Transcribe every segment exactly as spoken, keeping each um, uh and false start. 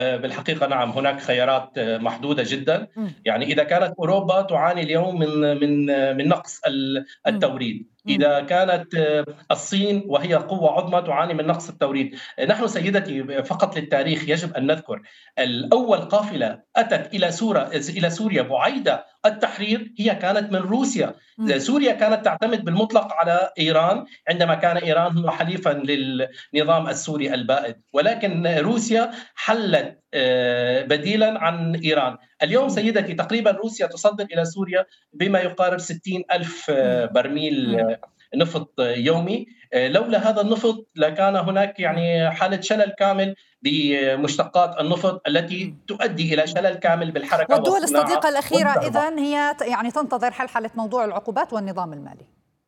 بالحقيقة نعم، هناك خيارات محدودة جدًا، إمم، يعني إذا كانت أوروبا تعاني اليوم من من من نقص ال إمم، التوريد، إمم، إذا كانت الصين وهي قوة عظمى تعاني من نقص التوريد، نحن سيدتي فقط للتاريخ يجب أن نذكر الأول قافلة أتت إلى سورة إلى سوريا بعيدة التحرير هي كانت من روسيا، إمم، سوريا كانت تعتمد بالمطلق على إيران عندما كان إيران هو حليفًا للنظام السوري البائد، ولكن روسيا حلت آه، بديلا عن إيران. اليوم إمم، سيدتي تقريبا روسيا تصدر إلى سوريا بما يقارب ستين ألف إمم، آه، برميل إمم، آه، نفط يومي. آه، لولا هذا النفط لكان هناك إمم، يعني حالة شلل كامل بمشتقات النفط إمم، التي تؤدي إلى إمم، شلل إمم. كامل بالحركة والدول والصناعة الصديقة الأخيرة والكهرباء. إذن هي ت يعني تنتظر حلحلة موضوع العقوبات والنظام المالي.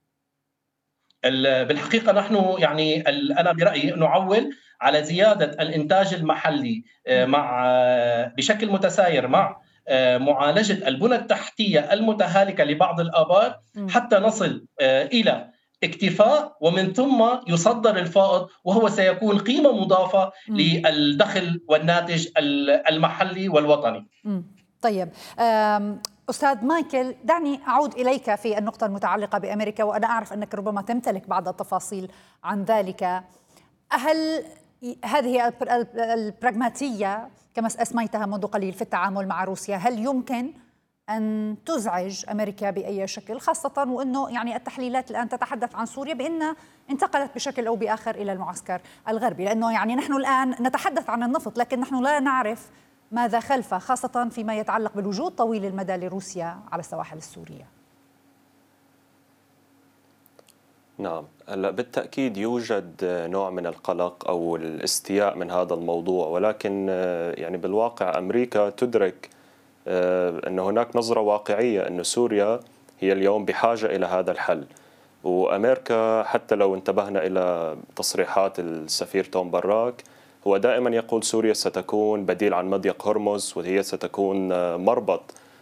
بالحقيقة نحن يعني أنا برأيي نعول على زيادة الإنتاج المحلي آه، إمم، مع آه، بشكل متساير إمم، مع آه، معالجة البنى التحتية المتهالكة لبعض الآبار إمم، حتى نصل آه، إلى اكتفاء ومن ثم يصدر الفائض وهو سيكون قيمة مضافة إمم. للدخل والناتج المحلي والوطني. إمم. طيب، آمم، أستاذ مايكل، دعني أعود إليك في النقطة المتعلقة بأمريكا، وأنا أعرف أنك ربما تمتلك بعض التفاصيل عن ذلك. هل ي هذه البر الب البراغماتية كما س أسميتها منذ قليل في التعامل مع روسيا، هل يمكن أن تزعج أمريكا بأي شكل؟ خاصةً وأنه يعني التحليلات الآن تتحدث عن سوريا بأنها انتقلت بشكل أو بآخر إلى المعسكر الغربي، لأنه يعني نحن الآن نتحدث عن النفط، لكن نحن لا نعرف ماذا خلفه، خاصة فيما يتعلق بالوجود طويل المدى لروسيا على السواحل السورية. نعم، هلا بالتأكيد يوجد نوع من القلق أو الاستياء من هذا الموضوع، ولكن يعني بالواقع أمريكا تدرك أن هناك نظرة واقعية أن سوريا هي اليوم بحاجة إلى هذا الحل. وأمريكا حتى لو انتبهنا إلى تصريحات السفير توم براك، هو دائما يقول سوريا ستكون بديل عن مضيق هرمز، وهي ستكون مربط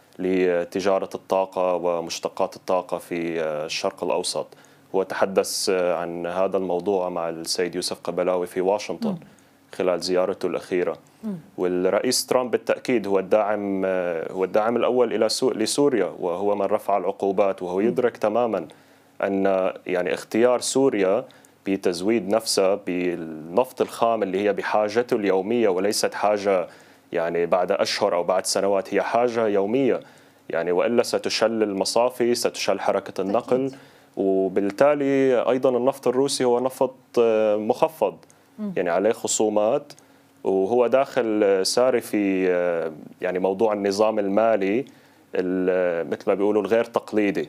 لتجارة الطاقة ومشتقات الطاقة في الشرق الأوسط. هو تحدث عن هذا الموضوع مع السيد يوسف قبلاوي في واشنطن خلال زيارته الأخيرة. والرئيس ترامب بالتأكيد هو الداعم هو الداعم الأول إلى لسوريا، وهو من رفع العقوبات، وهو يدرك تماما أن يعني اختيار سوريا بتزويد نفسها بالنفط الخام اللي هي بحاجته اليومية وليست حاجة يعني بعد أشهر أو بعد سنوات، هي حاجة يومية يعني، وإلا ستشل المصافي، ستشل حركة أكيد. النقل. وبالتالي أيضا النفط الروسي هو نفط مخفض، يعني عليه خصومات، وهو داخل ساري في يعني موضوع النظام المالي مثل ما بيقولوا الغير تقليدي.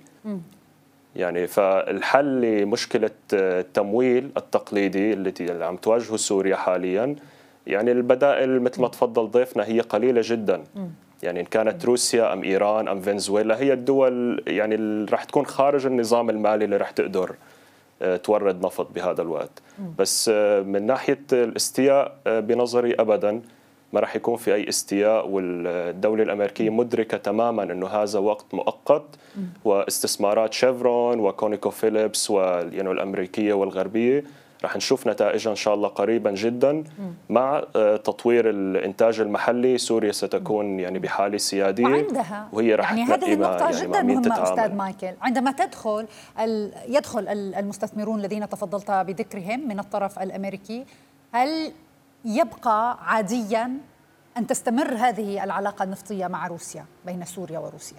يعني فالحل لمشكلة التمويل التقليدي التي عم تواجهه سوريا حاليا، يعني البدائل مثل ما تفضل ضيفنا هي قليلة جدا. يعني إن كانت روسيا أم إيران أم فنزويلا هي الدول يعني اللي رح تكون خارج النظام المالي اللي رح تقدر تورد نفط بهذا الوقت. بس من ناحية الاستياء بنظري أبدا ما راح يكون في أي استياء، والدولة الأمريكية مدركة تماما أنه هذا وقت مؤقت، واستثمارات شيفرون وكونيكو فيليبس يعني الأمريكية والغربية راح نشوف نتائجها إن شاء الله قريبا جدا. مع تطوير الإنتاج المحلي سوريا ستكون يعني بحالة سيادية، وعندها وهي راح يعني تنقي هذه النقطة يعني جدا مع مين مهمة أستاذ تتعامل. مايكل، عندما تدخل ال... يدخل المستثمرون الذين تفضلت بذكرهم من الطرف الأمريكي، هل يبقى عاديا أن تستمر هذه العلاقة النفطية مع روسيا بين سوريا وروسيا؟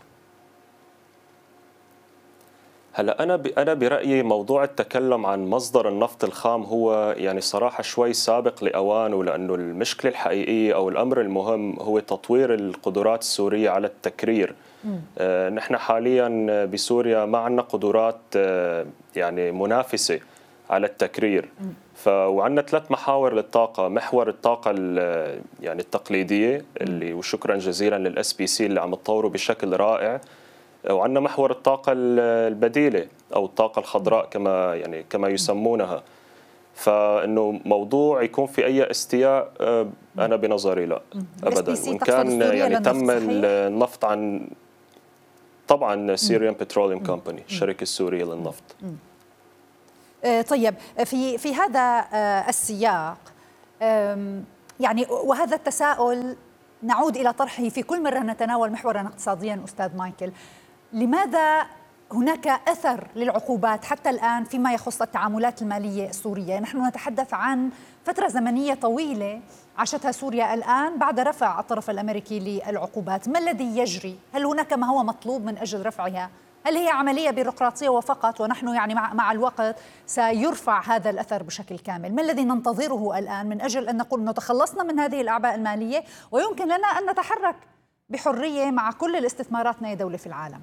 هلا انا ب... انا برايي موضوع التكلم عن مصدر النفط الخام هو يعني صراحه شوي سابق لاوانه، لانه المشكله الحقيقيه او الامر المهم هو تطوير القدرات السوريه على التكرير. آه نحن حاليا بسوريا ما عندنا قدرات آه يعني منافسه على التكرير. ف وعندنا ثلاث محاور للطاقه، محور الطاقه يعني التقليديه اللي وشكرا جزيلا للاس بي سي اللي عم تطوره بشكل رائع، وعندنا محور الطاقة البديلة أو الطاقة الخضراء كما يعني كما يسمونها. فإنه موضوع يكون في أي استياء أنا بنظري لا أبدا. وإن كان يعني تم النفط عن طبعا سيريان بتروليوم كومباني الشركة السورية للنفط. طيب، في في هذا السياق يعني وهذا التساؤل نعود إلى طرحه في كل مرة نتناول محورا اقتصاديا أستاذ مايكل. لماذا هناك أثر للعقوبات حتى الآن فيما يخص التعاملات المالية السورية؟ نحن نتحدث عن فترة زمنية طويلة عاشتها سوريا الآن بعد رفع الطرف الأمريكي للعقوبات. ما الذي يجري؟ هل هناك ما هو مطلوب من أجل رفعها؟ هل هي عملية بيروقراطية وفقط ونحن يعني مع, مع الوقت سيرفع هذا الأثر بشكل كامل؟ ما الذي ننتظره الآن من أجل أن نقول أنه تخلصنا من هذه الأعباء المالية ويمكن لنا أن نتحرك بحرية مع كل الاستثمارات من أي دولة في العالم؟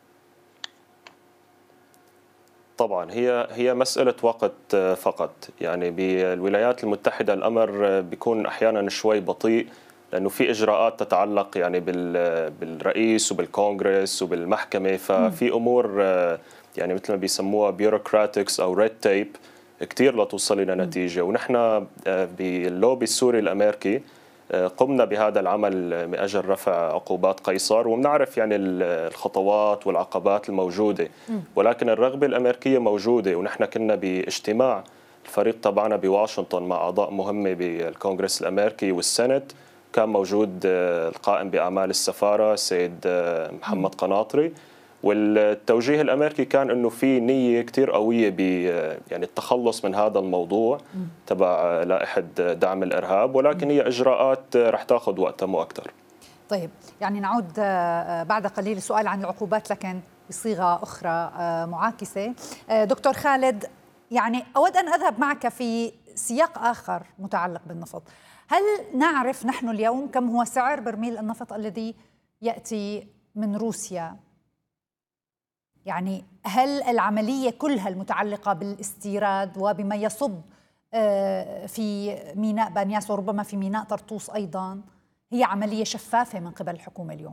طبعا هي هي مسألة وقت فقط. يعني بالولايات المتحدة الأمر بيكون أحيانا شوي بطيء لأنه في إجراءات تتعلق يعني بالرئيس وبالكونغرس وبالمحكمة، ففي أمور يعني مثل ما بيسموها بيروقراتكس أو ريد تيب كتير لا توصل إلى نتيجة. ونحن باللوبي السوري الأمريكي قمنا بهذا العمل من أجل رفع عقوبات قيصر، وبنعرف يعني الخطوات والعقبات الموجودة، ولكن الرغبة الأمريكية موجودة. ونحن كنا باجتماع الفريق تبعنا بواشنطن مع أعضاء مهمة بالكونغرس الأمريكي والسنت، كان موجود القائم بأعمال السفارة السيد محمد قناطري، والتوجيه الأمريكي كان أنه في نية كتير قوية ب يعني التخلص من هذا الموضوع تبع لائحة دعم الإرهاب، ولكن هي إجراءات رح تأخذ وقتها مو أكتر. طيب يعني نعود بعد قليل السؤال عن العقوبات لكن بصيغة أخرى معاكسة. دكتور خالد، يعني أود أن أذهب معك في سياق آخر متعلق بالنفط. هل نعرف نحن اليوم كم هو سعر برميل النفط الذي يأتي من روسيا؟ يعني هل العملية كلها المتعلقة بالاستيراد وبما يصب في ميناء بانياس وربما في ميناء طرطوس أيضا هي عملية شفافة من قبل الحكومة اليوم؟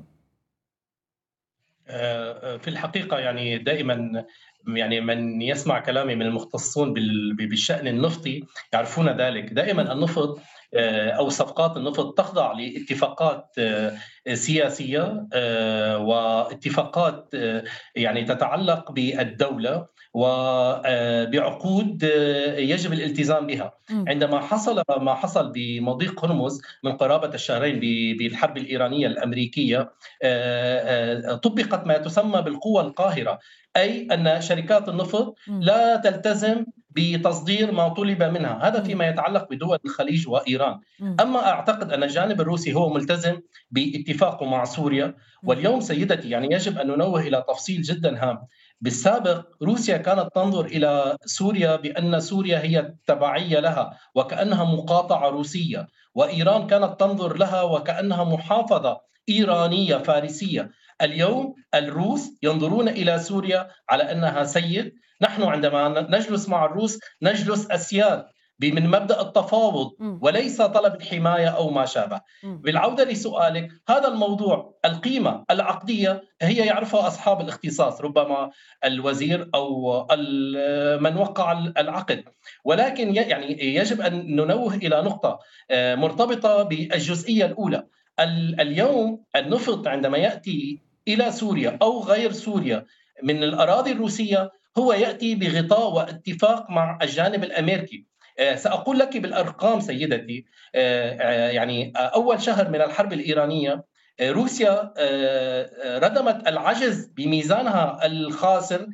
في الحقيقة يعني دائما يعني من يسمع كلامي من المختصون بالشأن النفطي يعرفون ذلك. دائما النفط أو صفقات النفط تخضع لاتفاقات سياسية واتفاقات يعني تتعلق بالدولة وبعقود يجب الالتزام بها. عندما حصل ما حصل بمضيق هرمز من قرابة الشهرين بالحرب الإيرانية الأمريكية، طبقت ما تسمى بالقوة القاهرة، أي أن شركات النفط لا تلتزم بتصدير ما طلب منها. هذا فيما يتعلق بدول الخليج وإيران. أما أعتقد أن الجانب الروسي هو ملتزم باتفاقه مع سوريا. واليوم سيدتي يعني يجب أن ننوه إلى تفصيل جدا هام. بالسابق روسيا كانت تنظر إلى سوريا بأن سوريا هي تبعية لها وكأنها مقاطعة روسية، وإيران كانت تنظر لها وكأنها محافظة إيرانية فارسية. اليوم الروس ينظرون إلى سوريا على أنها سيد. نحن عندما نجلس مع الروس نجلس أسياد من مبدأ التفاوض وليس طلب الحماية أو ما شابه. بالعودة لسؤالك، هذا الموضوع القيمة العقدية هي يعرفها أصحاب الاختصاص، ربما الوزير أو من وقع العقد، ولكن يعني يجب أن ننوه إلى نقطة مرتبطة بالجزئية الأولى. اليوم النفط عندما يأتي إلى سوريا أو غير سوريا من الأراضي الروسية هو يأتي بغطاء واتفاق مع الجانب الأمريكي. سأقول لك بالأرقام سيدتي، يعني أول شهر من الحرب الإيرانية روسيا ردمت العجز بميزانها الخاسر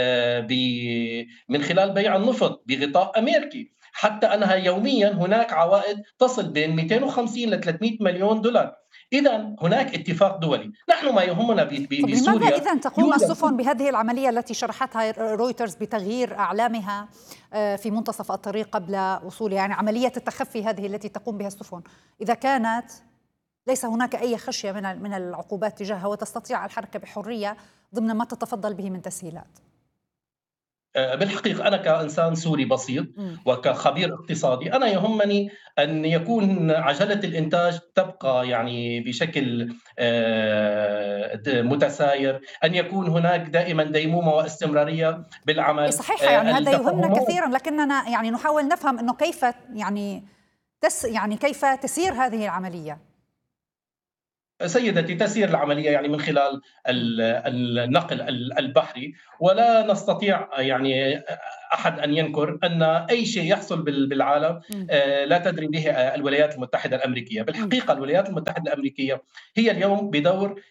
من خلال بيع النفط بغطاء أمريكي، حتى أنها يوميا هناك عوائد تصل بين مئتين وخمسين ل ثلاثمئة مليون دولار. إذا هناك اتفاق دولي. نحن ما يهمنا بسوريا. لماذا إذا تقوم السفن بهذه العملية التي شرحتها رويترز بتغيير أعلامها في منتصف الطريق قبل وصولها؟ يعني عملية التخفي هذه التي تقوم بها السفن إذا كانت ليس هناك أي خشية من من العقوبات تجاهها وتستطيع الحركة بحرية ضمن ما تتفضل به من تسهيلات. بالحقيقة أنا كإنسان سوري بسيط وكخبير اقتصادي أنا يهمني أن يكون عجلة الإنتاج تبقى يعني بشكل متساير، أن يكون هناك دائما ديمومة واستمرارية بالعمل. صحيح، يعني هذا يهمنا كثيرا، لكننا يعني نحاول نفهم أنه كيف يعني تس يعني كيف تسير هذه العملية. سيدتي تسير العملية يعني من خلال النقل البحري، ولا نستطيع يعني أحد أن ينكر أن أي شيء يحصل بالعالم لا تدري به الولايات المتحدة الأمريكية. بالحقيقة الولايات المتحدة الأمريكية هي اليوم بدور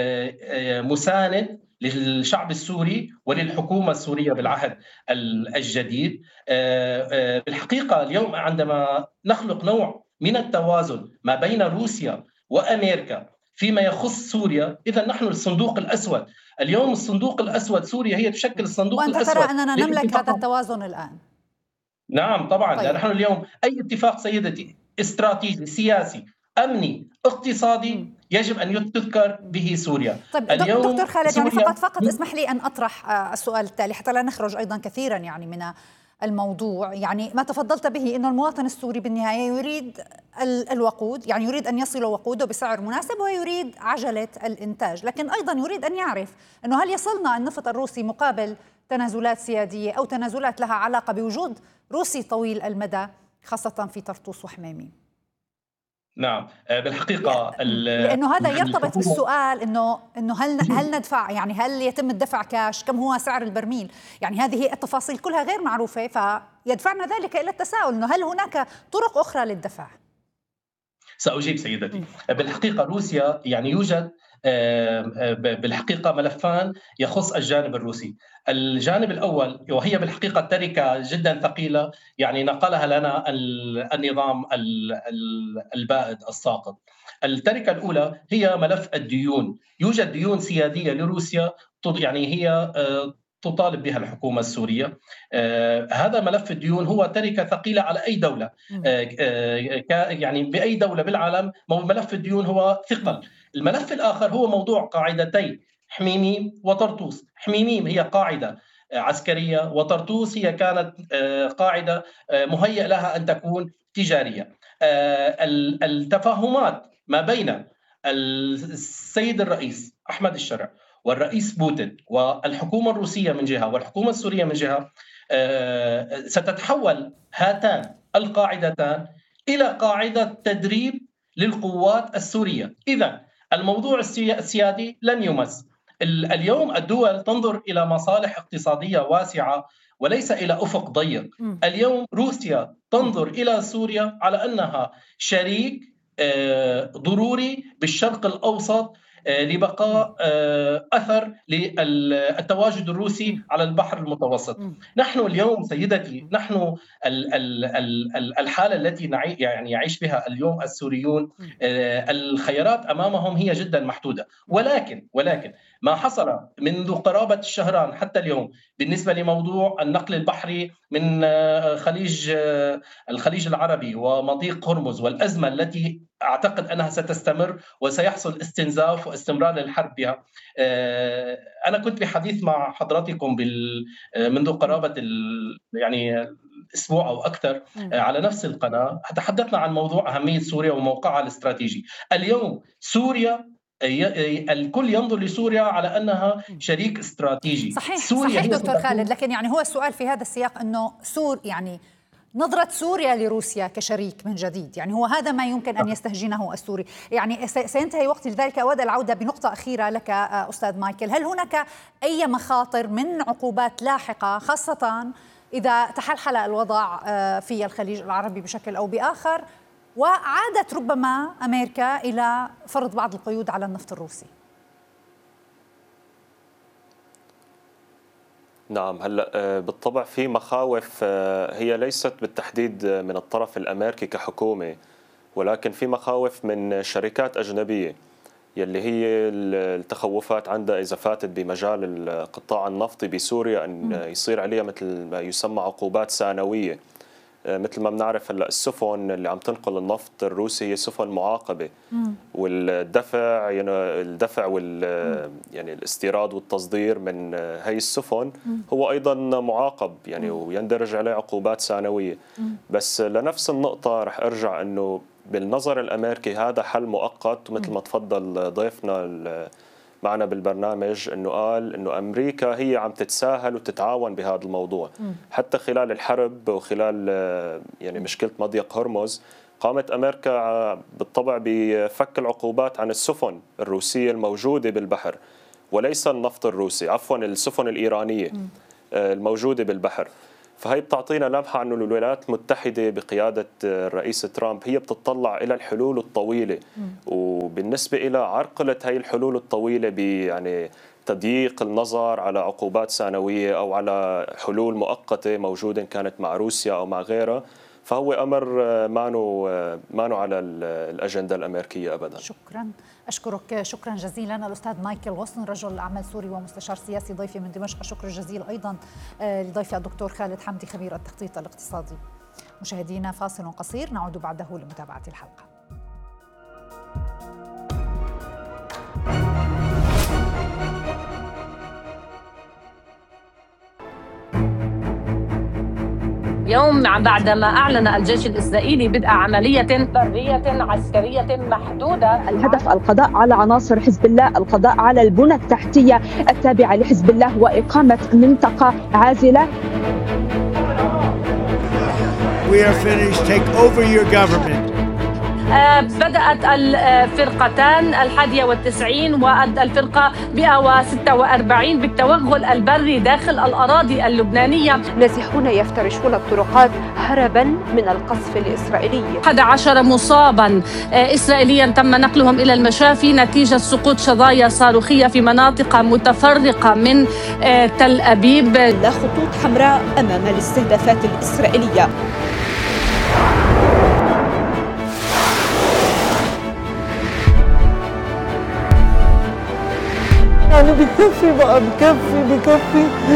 مساند للشعب السوري وللحكومة السورية بالعهد الجديد. بالحقيقة اليوم عندما نخلق نوع من التوازن ما بين روسيا وأمريكا فيما يخص سوريا، إذا نحن الصندوق الأسود. اليوم الصندوق الأسود سوريا هي تشكل الصندوق وأنت الأسود. وأنت ترى أننا نملك هذا التوازن الآن؟ نعم طبعا. طيب. نحن اليوم أي اتفاق سيدتي استراتيجي سياسي أمني اقتصادي يجب أن تذكر به سوريا. طيب اليوم دكتور خالد، يعني فقط فقط اسمح لي أن أطرح السؤال التالي حتى لا نخرج أيضا كثيرا يعني من الموضوع. يعني ما تفضلت به أنه المواطن السوري بالنهاية يريد الوقود، يعني يريد أن يصل وقوده بسعر مناسب ويريد عجلة الإنتاج، لكن أيضا يريد أن يعرف أنه هل يصلنا النفط الروسي مقابل تنازلات سيادية أو تنازلات لها علاقة بوجود روسي طويل المدى خاصة في طرطوس وحميمي. نعم بالحقيقة لأنه هذا يرتبط بالسؤال إنه إنه هل هل ندفع، يعني هل يتم الدفع كاش، كم هو سعر البرميل، يعني هذه التفاصيل كلها غير معروفة، فيدفعنا ذلك إلى التساؤل إنه هل هناك طرق أخرى للدفع؟ سأجيب سيدتي. بالحقيقة روسيا يعني يوجد بالحقيقة ملفان يخص الجانب الروسي. الجانب الأول وهي بالحقيقة تركة جدا ثقيلة يعني نقلها لنا النظام البائد الساقط. التركة الأولى هي ملف الديون. يوجد ديون سيادية لروسيا يعني هي تطالب بها الحكومة السورية. آه هذا ملف الديون هو تركة ثقيلة على أي دولة. آه آه يعني بأي دولة بالعالم ملف الديون هو ثقل. الملف الآخر هو موضوع قاعدتي حميميم وطرطوس. حميميم هي قاعدة عسكرية وطرطوس هي كانت قاعدة مهيئ لها أن تكون تجارية. التفاهمات ما بين السيد الرئيس أحمد الشرع والرئيس بوتين والحكومة الروسية من جهة والحكومة السورية من جهة ستتحول هاتان القاعدتان إلى قاعدة تدريب للقوات السورية. إذن الموضوع السيادي لن يمس. اليوم الدول تنظر إلى مصالح اقتصادية واسعة وليس إلى أفق ضيق. اليوم روسيا تنظر إلى سوريا على أنها شريك ضروري بالشرق الأوسط لبقاء أثر للتواجد الروسي على البحر المتوسط. نحن اليوم سيدتي نحن الحالة التي يعني يعيش بها اليوم السوريون الخيارات أمامهم هي جدا محدودة، ولكن ولكن ما حصل منذ قرابة الشهران حتى اليوم بالنسبة لموضوع النقل البحري من خليج الخليج العربي ومضيق هرمز والأزمة التي أعتقد أنها ستستمر وسيحصل استنزاف واستمرار للحرب بها. أنا كنت بحديث مع حضراتكم منذ قرابة يعني أسبوع أو أكثر على نفس القناة، تحدثنا عن موضوع أهمية سوريا وموقعها الاستراتيجي. اليوم سوريا الكل ينظر لسوريا على أنها شريك استراتيجي. صحيح صحيح دكتور خالد، لكن يعني هو السؤال في هذا السياق أنه سور يعني نظرة سوريا لروسيا كشريك من جديد، يعني هو هذا ما يمكن أن يستهجنه السوري. يعني سينتهي وقتي، لذلك أود العودة بنقطة أخيرة لك أستاذ مايكل. هل هناك أي مخاطر من عقوبات لاحقة خاصة إذا تحلحل الوضع في الخليج العربي بشكل أو بآخر وعادت ربما أمريكا إلى فرض بعض القيود على النفط الروسي؟ نعم، هلا بالطبع في مخاوف هي ليست بالتحديد من الطرف الامريكي كحكومه، ولكن في مخاوف من شركات اجنبيه يلي هي التخوفات عندها اذا فاتت بمجال القطاع النفطي بسوريا ان يصير عليها مثل ما يسمى عقوبات ثانويه. مثل ما بنعرف هلا السفن اللي عم تنقل النفط الروسي هي سفن معاقبه، والدفع يعني الدفع وال يعني الاستيراد والتصدير من هي السفن هو ايضا معاقب يعني ويندرج عليه عقوبات ثانويه. بس لنفس النقطه رح ارجع انه بالنظر الامريكي هذا حل مؤقت، ومثل ما تفضل ضيفنا معنا بالبرنامج انه قال انه امريكا هي عم تتساهل وتتعاون بهذا الموضوع. م. حتى خلال الحرب وخلال يعني مشكله مضيق هرمز قامت أمريكا بالطبع بفك العقوبات عن السفن الروسية الموجودة بالبحر، وليس النفط الروسي، عفوا السفن الإيرانية الموجودة بالبحر. فهي بتعطينا لمحة أن الولايات المتحدة بقيادة الرئيس ترامب هي بتطلع إلى الحلول الطويلة، وبالنسبة إلى عرقلة هي الحلول الطويلة ب يعني تضييق النظر على عقوبات ثانوية أو على حلول مؤقتة موجودة إن كانت مع روسيا أو مع غيرها، فهو أمر مانو مانو على الأجندة الأمريكية أبدا. شكرا، أشكرك شكرا جزيلا الأستاذ مايكل غصن، رجل أعمال سوري ومستشار سياسي، ضيفي من دمشق. شكر جزيل أيضا لضيفي الدكتور خالد حمدي خبير التخطيط الاقتصادي. مشاهدينا فاصل قصير، نعود بعده لمتابعة الحلقة. يوم بعدما أعلن الجيش الإسرائيلي بدء عملية برية عسكرية محدودة، الهدف القضاء على عناصر حزب الله، القضاء على البنى التحتية التابعة لحزب الله، وإقامة منطقة عازلة. We are finished. Take over your government. بدأت الفرقتان الحادية والتسعين والفرقة مئة وستة وأربعين بالتوغل البري داخل الأراضي اللبنانية. نازحون يفترشون الطرقات هربا من القصف الإسرائيلي. أحد عشر مصابا إسرائيليا تم نقلهم إلى المشافي نتيجة سقوط شظايا صاروخية في مناطق متفرقة من تل أبيب. لا خطوط حمراء أمام الاستهدافات الإسرائيلية. يعني بكفي بقى، بكفي بكفي